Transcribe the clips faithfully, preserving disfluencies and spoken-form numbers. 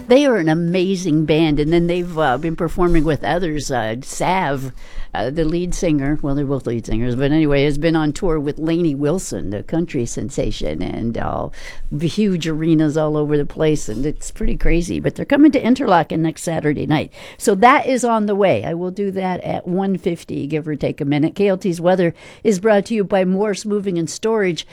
They are an amazing band, and then they've uh, been performing with others. Uh, Sav, uh, the lead singer, well, they're both lead singers, but anyway, has been on tour with Lainey Wilson, the country sensation, and uh, huge arenas all over the place, and it's pretty crazy. But they're coming to Interlaken next Saturday night, so that is on the way. I will do that at one fifty, give or take a minute. K L T's weather is brought to you by Morse Moving and Storage.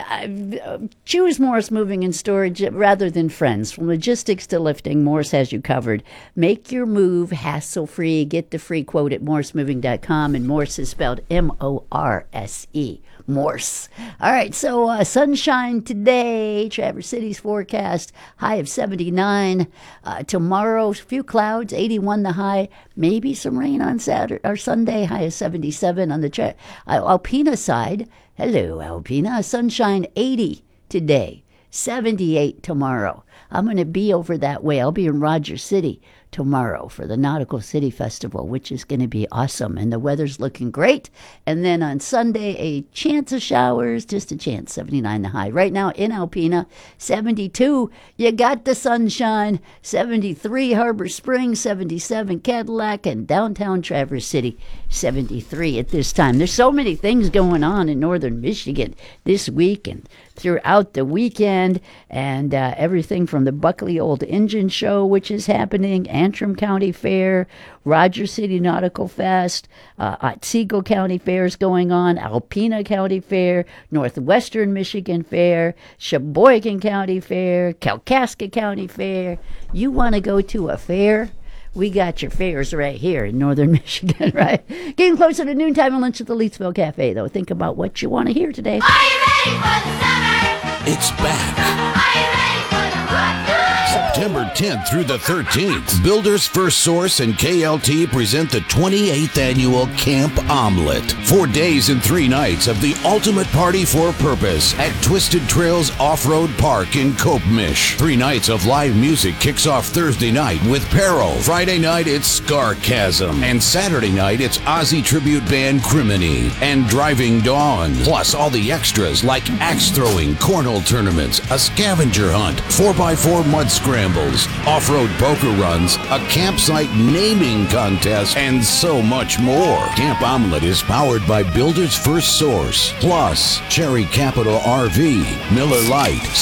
Uh, choose Morse Moving and Storage rather than Friends. From logistics to lifting, Morse has you covered. Make your move hassle-free. Get the free quote at morse moving dot com, and Morse is spelled M O R S E. Morse. All right, so uh, sunshine today. Traverse City's forecast, high of seventy-nine. Uh, tomorrow, a few clouds, eighty-one the high. Maybe some rain on Saturday or Sunday, high of seventy-seven on the tra- uh, Alpena side. Hello, Alpena. Sunshine, eighty today, seventy-eight tomorrow. I'm going to be over that way. I'll be in Rogers City tomorrow for the Nautical City Festival, which is going to be awesome. And the weather's looking great. And then on Sunday, a chance of showers, just a chance, seventy-nine the high. Right now in Alpena, seventy-two, you got the sunshine. seventy-three, Harbor Springs, seventy-seven, Cadillac, and downtown Traverse City, seventy-three at this time. There's so many things going on in northern Michigan this week and throughout the weekend, and uh, everything from the Buckley Old Engine Show, which is happening, Antrim County Fair, Rogers City Nautical Fest, uh, Otsego County Fair is going on, Alpena County Fair, Northwestern Michigan Fair, Sheboygan County Fair, Kalkaska County Fair. You want to go to a fair? We got your fairs right here in northern Michigan, right? Getting closer to noontime and lunch at the Leetsville Cafe, though. Think about what you want to hear today. Are you ready for the summer? It's back. Are you ready for the hot girl? September tenth through the thirteenth, Builders First Source and K L T present the twenty-eighth annual Camp Omelet. Four days and three nights of the ultimate party for purpose at Twisted Trails Off-Road Park in Kopemish. Three nights of live music kicks off Thursday night with Peril. Friday night, it's Scarchasm. And Saturday night, it's Aussie tribute band Criminy and Driving Dawn. Plus all the extras like axe throwing, cornhole tournaments, a scavenger hunt, four by four mud scrambles, off-road poker runs, a campsite naming contest, and so much more. Camp Omelet is powered by Builders First Source, plus Cherry Capital R V, Miller Lite,